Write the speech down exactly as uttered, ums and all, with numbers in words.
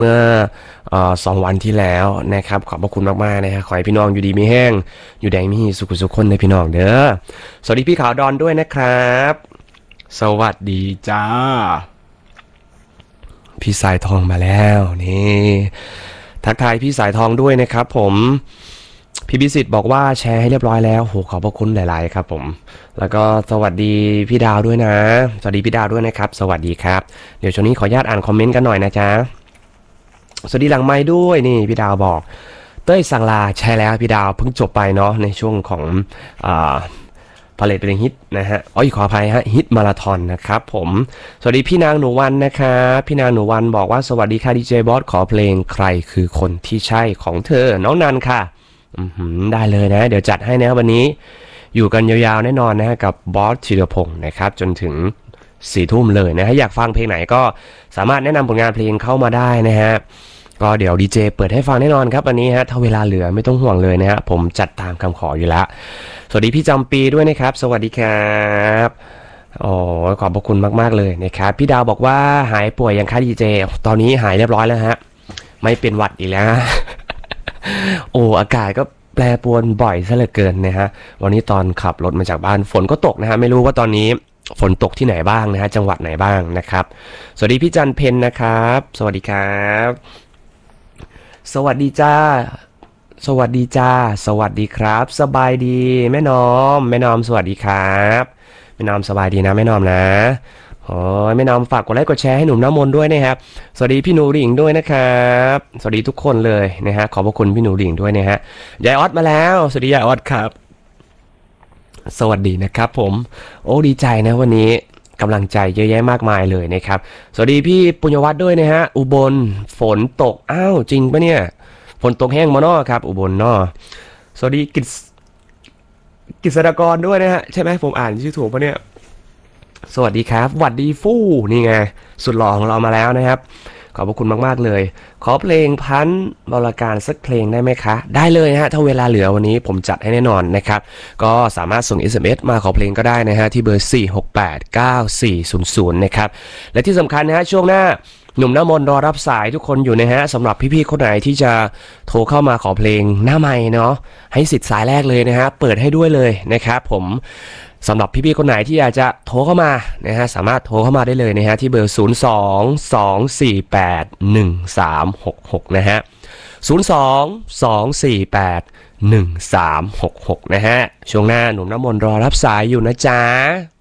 เมื่อเอ่อสองวันที่แล้วนะครับขอบพระคุณมากๆนะฮะขอให้พี่น้องอยู่ดีมีแห้งอยู่แดงมีสุขสุขคนในพี่น้องเด้อสวัสดีพี่ขาวดอนด้วยนะครับสวัสดีจ้าพี่สายทองมาแล้วนี่ทักทายพี่สายทองด้วยนะครับผมพี่พิสิทธิ์บอกว่าแชร์ให้เรียบร้อยแล้วโหขอบพระคุณหลายๆครับผมแล้วก็สวัสดีพี่ดาวด้วยนะสวัสดีพี่ดาวด้วยนะครับสวัสดีครับเดี๋ยวช่วงนี้ขออนุญาตอ่านคอมเมนต์กันหน่อยนะจ๊ะสวัสดีหลังไม้ด้วยนี่พี่ดาวบอกเต้ยสังลาแชร์แล้วพี่ดาวเพิ่งจบไปเนาะในช่วงของอ่าพาเลทเพลงฮิตนะฮะอ๋อขออภัยฮะฮิตมาราธอนนะครับผมสวัสดีพี่นางหนูวันนะครับพี่นางหนูวันบอกว่าสวัสดีค่ะดีเจบอสขอเพลงใครคือคนที่ใช่ของเธอน้องนันค่ะอืมได้เลยนะเดี๋ยวจัดให้นะวันนี้อยู่กันยาวๆแน่นอนนะฮะกับบอสธีรพงศ์นะครับจนถึงสี่ทุ่มเลยนะฮะอยากฟังเพลงไหนก็สามารถแนะนำผลงานเพลงเข้ามาได้นะฮะก็เดี๋ยวดีเจเปิดให้ฟังแน่นอนครับวันนี้ฮะถ้าเวลาเหลือไม่ต้องห่วงเลยนะฮะผมจัดตามคำขออยู่แล้วสวัสดีพี่จำปีด้วยนะครับสวัสดีครับโอ้ขอบพระคุณมากๆเลยนะครับพี่ดาวบอกว่าหายป่วยยังคะดีเจตอนนี้หายเรียบร้อยแล้วฮะไม่เป็นหวัดอีกแล้ว โอ้อากาศก็แปรปรวนบ่อยซะเหลือเกินนะฮะวันนี้ตอนขับรถมาจากบ้านฝนก็ตกนะฮะไม่รู้ว่าตอนนี้ฝนตกที่ไหนบ้างนะฮะจังหวัดไหนบ้างนะครับสวัสดีพี่จันเพนนะครับสวัสดีครับสวัสดีจ้าสวัสดีจ้าสวัสดีครับสบายดีแม่น้อมแม่น้อมสวัสดีครับแม่น้อมสบายดีนะแม่น้อมนะโอ้ยแม่น้อมฝากกดไลค์กดแชร์ให้หนุ่มน้ำมนต์ด้วยนะครับสวัสดีพี่หนูหลิงด้วยนะครับสวัสดีทุกคนเลยนะฮะขอบพระคุณพี่หนูหลิงด้วยนะฮะยายออดมาแล้วสวัสดียายออดครับสวัสดีนะครับผมโอ้ดีใจนะวันนี้กำลังใจเยอะแยะมากมายเลยนะครับสวัสดีพี่ปุญญวัฒน์ด้วยนะฮะอุบลฝนตกอ้าวจริงปะเนี่ยฝนตกแห้งมาเนาะครับอุบลเนาะสวัสดีกิจกิษดากรด้วยนะฮะใช่ไหมผมอ่านชื่อถูกปะเนี่ยสวัสดีครับหวัดดีฟู่นี่ไงสุดหล่อของเรามาแล้วนะครับขอบพระคุณมากๆเลยขอเพลงพันธุ์บรการสักเพลงได้ไหมคะได้เลยฮะถ้าเวลาเหลือวันนี้ผมจัดให้แน่นอนนะครับก็สามารถส่ง เอส เอ็ม เอส มาขอเพลงก็ได้นะฮะที่เบอร์สี่ หก แปด เก้า สี่ ศูนย์ ศูนย์นะครับและที่สำคัญนะฮะช่วงหน้าหนุ่มหน้ามนต์รอรับสายทุกคนอยู่นะฮะสำหรับพี่ๆคนไหนที่จะโทรเข้ามาขอเพลงหน้าไมค์เนาะให้สิทธิ์สายแรกเลยนะฮะเปิดให้ด้วยเลยนะครับผมสำหรับพี่ๆคนไหนที่อยากจะโทรเข้ามานะฮะสามารถโทรเข้ามาได้เลยนะฮะที่เบอร์ศูนย์ สอง สอง สี่ แปด หนึ่ง สาม หก หกนะฮะศูนย์ สอง สอง สี่ แปด หนึ่ง สาม หก หกนะฮะช่วงหน้าหนุ่มน้ำมนต์รอรับสายอยู่นะจ๊ะ